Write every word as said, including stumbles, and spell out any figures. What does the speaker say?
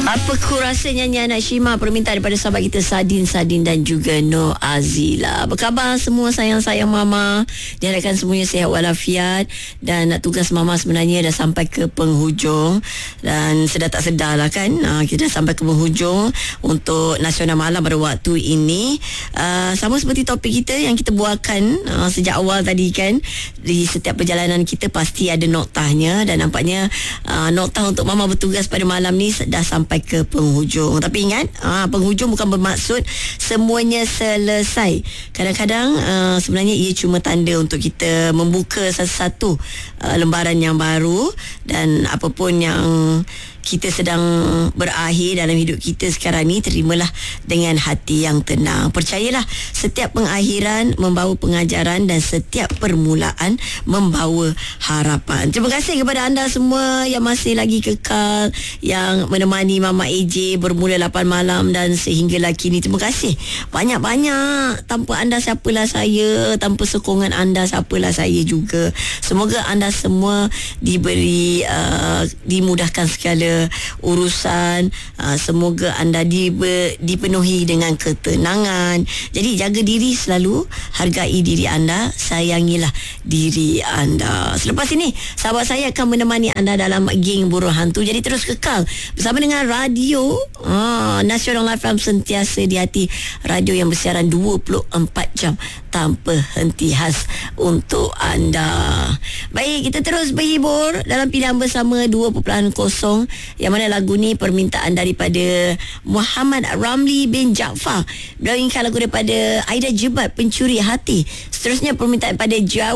Apa ku rasa nyanyian Anak Shima, permintaan daripada sahabat kita Sadin Sadin dan juga Nur Azila. Apa khabar semua sayang-sayang mama? Diharapkan semuanya sihat walafiat. Dan nak tugas mama sebenarnya dah sampai ke penghujung. Dan sedar tak sedar lah kan, uh, kita dah sampai ke penghujung untuk Nasional Malam pada waktu ini. uh, Sama seperti topik kita yang kita buatkan uh, sejak awal tadi kan, di setiap perjalanan kita pasti ada noktahnya. Dan nampaknya uh, noktah untuk mama bertugas pada malam ni dah sampai ke penghujung. Tapi ingat, aa, penghujung bukan bermaksud semuanya selesai. Kadang-kadang aa, sebenarnya ia cuma tanda untuk kita membuka satu-satu aa, lembaran yang baru. Dan apapun yang kita sedang berakhir dalam hidup kita sekarang ni, terimalah dengan hati yang tenang. Percayalah, setiap pengakhiran membawa pengajaran dan setiap permulaan membawa harapan. Terima kasih kepada anda semua yang masih lagi kekal, yang menemani Mama A J bermula lapan malam dan sehinggalah kini. Terima kasih banyak-banyak. Tanpa anda siapalah saya, tanpa sokongan anda siapalah saya juga. Semoga anda semua diberi uh, dimudahkan segala urusan. uh, Semoga anda dibe, dipenuhi dengan ketenangan. Jadi jaga diri selalu, hargai diri anda, sayangilah diri anda. Selepas ini sahabat saya akan menemani anda dalam geng Burung Hantu. Jadi terus kekal bersama dengan radio ah, Nasional F M, sentiasa di hati. Radio yang bersiaran dua puluh empat jam tanpa henti, khas untuk anda. Baik, kita terus berhibur dalam pilihan bersama dua titik kosong, yang mana lagu ni permintaan daripada Muhammad Ramli bin Jaafar. Beliau inginkan lagu daripada Aida Jebat, Pencuri Hati. Seterusnya permintaan daripada Jawa